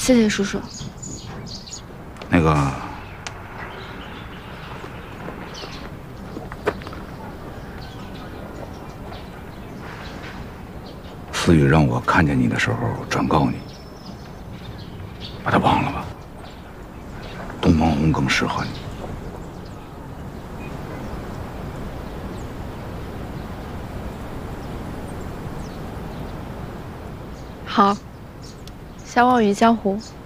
谢谢叔叔。 那个，思雨让我看见你的时候转告你，把他忘了吧。东方红更适合你。 好，相忘于江湖。